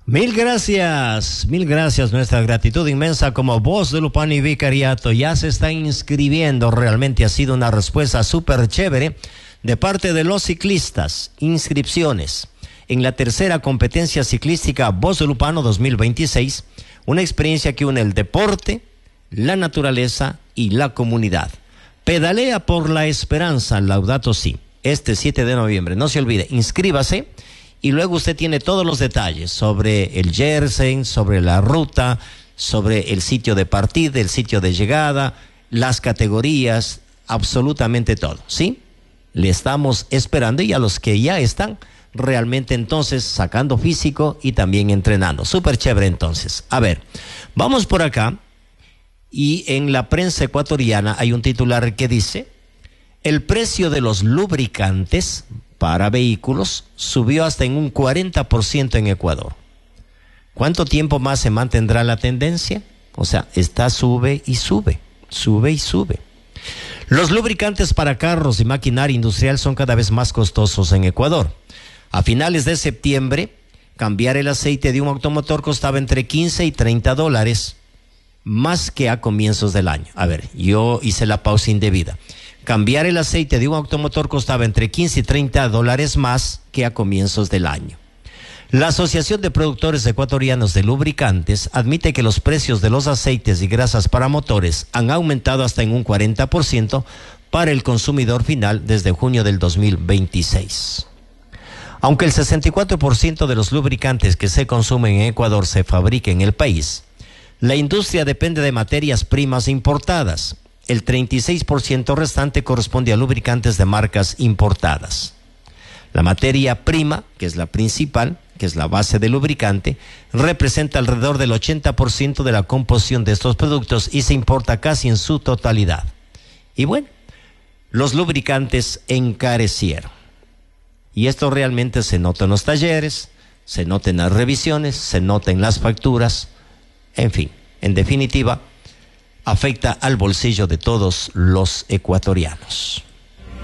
Mil gracias, nuestra gratitud inmensa como voz de Lupano y Vicariato. Ya se está inscribiendo, realmente ha sido una respuesta súper chévere de parte de los ciclistas. Inscripciones en la tercera competencia ciclística Voz de Lupano 2026, una experiencia que une el deporte, la naturaleza y la comunidad. Pedalea por la esperanza, Laudato Si, este 7 de noviembre. No se olvide, inscríbase. Y luego usted tiene todos los detalles sobre el jersey, sobre la ruta, sobre el sitio de partida, el sitio de llegada, las categorías, absolutamente todo, ¿sí? Le estamos esperando, y a los que ya están realmente entonces sacando físico y también entrenando. Súper chévere entonces. A ver, vamos por acá, y en la prensa ecuatoriana hay un titular que dice: el precio de los lubricantes para vehículos subió hasta en un 40% en Ecuador. ¿Cuánto tiempo más se mantendrá la tendencia? O sea, sube y sube, sube y sube. Los lubricantes para carros y maquinaria industrial son cada vez más costosos en Ecuador. A finales de septiembre, cambiar el aceite de un automotor costaba entre 15 y 30 dólares, más que a comienzos del año. A ver, yo hice la pausa indebida. Cambiar el aceite de un automotor costaba entre 15 y 30 dólares más que a comienzos del año. La Asociación de Productores Ecuatorianos de Lubricantes admite que los precios de los aceites y grasas para motores han aumentado hasta en un 40% para el consumidor final desde junio del 2026. Aunque el 64% de los lubricantes que se consumen en Ecuador se fabrica en el país, la industria depende de materias primas importadas. El 36% restante corresponde a lubricantes de marcas importadas. La materia prima, que es la principal, que es la base del lubricante, representa alrededor del 80% de la composición de estos productos y se importa casi en su totalidad. Y bueno, los lubricantes encarecieron. Y esto realmente se nota en los talleres, se nota en las revisiones, se nota en las facturas, en fin, en definitiva, afecta al bolsillo de todos los ecuatorianos.